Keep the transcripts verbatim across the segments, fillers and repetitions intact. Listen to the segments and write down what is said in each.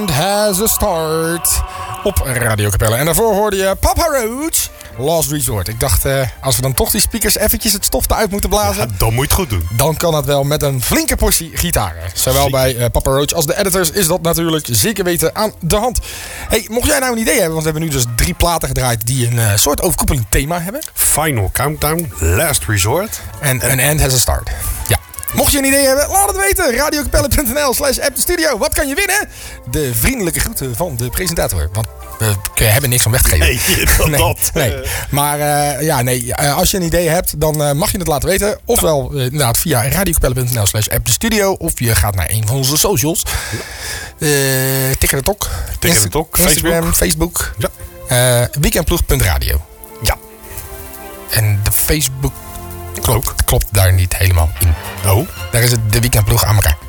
end has a start op Radio Capelle. En daarvoor hoorde je Papa Roach, Last Resort. Ik dacht, uh, als we dan toch die speakers eventjes het stof eruit moeten blazen... Ja, dan moet je het goed doen. Dan kan dat wel met een flinke portie gitaren. Zowel zeker bij uh, Papa Roach als de editors is dat natuurlijk zeker weten aan de hand. Hey, mocht jij nou een idee hebben, want we hebben nu dus drie platen gedraaid die een uh, soort overkoepelend thema hebben. Final Countdown, Last Resort. En An End Has a Start. Ja. Mocht je een idee hebben, laat het weten. radiocapelle.nl slash app de studio. Wat kan je winnen? De vriendelijke groeten van de presentator. Want we hebben niks om weg te geven. Nee, dat, nee, dat. nee. Maar uh, ja, nee, uh, als je een idee hebt, dan uh, mag je het laten weten. Ofwel uh, inderdaad via radiocapelle.nl slash app de studio. Of je gaat naar een van onze socials. Uh, Tikker de Tok. Tikker de Tok. Instagram, Facebook. Ja. Uh, weekendploeg punt radio. Ja. En de Facebook... Klopt, klopt daar niet helemaal in. Oh? Daar is het de weekendploeg aan elkaar.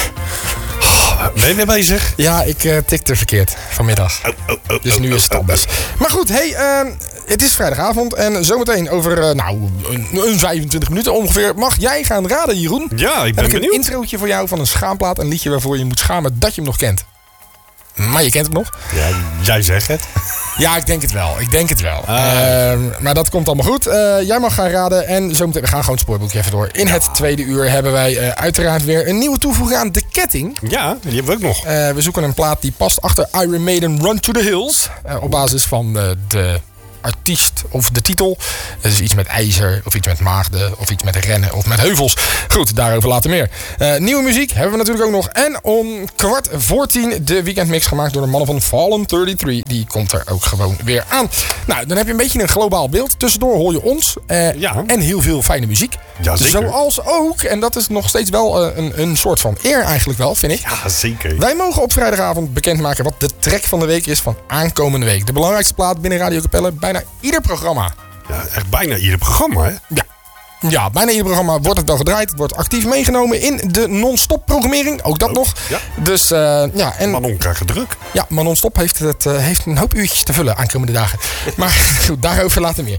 Ben je weer bezig? Ja, ik uh, tikte verkeerd vanmiddag. Oh, oh, oh, dus nu oh, is het al oh, best. oh. Maar goed, hey, uh, het is vrijdagavond. En zometeen over uh, nou, een, een vijfentwintig minuten ongeveer mag jij gaan raden, Jeroen. Ja, ik ben Heb ik benieuwd. een introotje voor jou van een schaamplaat. Een liedje waarvoor je moet schamen dat je hem nog kent. Maar je kent hem nog. Ja, jij zegt het. Ja, ik denk het wel. Ik denk het wel. Ah. Uh, maar dat komt allemaal goed. Uh, jij mag gaan raden. En zometeen, we gaan gewoon het spoorboekje even door. In het tweede uur hebben wij uh, uiteraard weer een nieuwe toevoeging aan De Ketting. Ja, die hebben we ook nog. Uh, we zoeken een plaat die past achter Iron Maiden Run to the Hills. Uh, op basis van uh, de artiest of de titel. Dat is iets met ijzer of iets met maagden of iets met rennen of met heuvels. Goed, daarover later meer. Uh, nieuwe muziek hebben we natuurlijk ook nog. En om kwart voor tien de weekendmix gemaakt door de mannen van Fallen drieëndertig. Die komt er ook gewoon weer aan. Nou, dan heb je een beetje een globaal beeld. Tussendoor hoor je ons uh, ja. en heel veel fijne muziek. Ja, zeker. Zoals ook, en dat is nog steeds wel uh, een, een soort van eer eigenlijk wel, vind ik. Ja, zeker. Wij mogen op vrijdagavond bekendmaken wat de track van de week is van aankomende week. De belangrijkste plaat binnen Radio Capelle, bijna ieder programma. Ja, echt bijna ieder programma, hè? Ja. Ja, bijna ieder programma wordt het wel gedraaid. Wordt actief meegenomen in de non-stop programmering. Ook dat oh, nog. Ja. Dus uh, ja. En, Manon krijgt druk. Ja, maar non-stop heeft, het, uh, heeft een hoop uurtjes te vullen aankomende dagen. Maar goed, daarover later meer.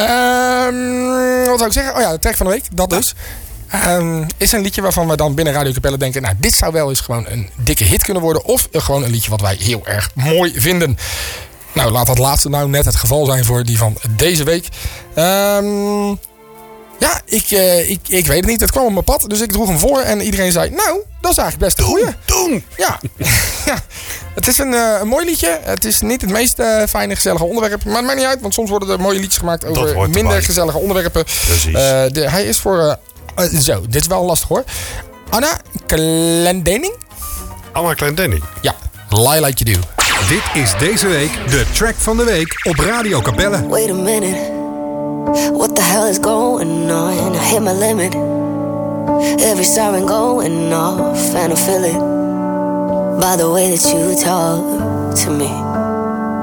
Uh, wat zou ik zeggen? Oh ja, de track van de week. Dat dus. Um, is een liedje waarvan we dan binnen Radio Capelle denken... nou, dit zou wel eens gewoon een dikke hit kunnen worden. Of gewoon een liedje wat wij heel erg mooi vinden. Nou, laat dat laatste nou net het geval zijn voor die van deze week. Um, ja, ik, uh, ik, ik weet het niet. Het kwam op mijn pad, dus ik droeg hem voor. En iedereen zei, nou, dat is eigenlijk best een goeie. Doen! Ja. ja, het is een, uh, een mooi liedje. Het is niet het meest uh, fijne, gezellige onderwerp. Maar het maakt niet uit, want soms worden er mooie liedjes gemaakt... over minder erbij. gezellige onderwerpen. Precies. Uh, de, hij is voor... Uh, uh, zo, dit is wel lastig hoor. Anna Clendening? Anna Clendening. Ja, Lie Like You Do. Dit is deze week de track van de week op Radio Capelle. Wait a minute, what the hell is going on? I hit my limit, every siren going off, and I feel it by the way that you talk to me.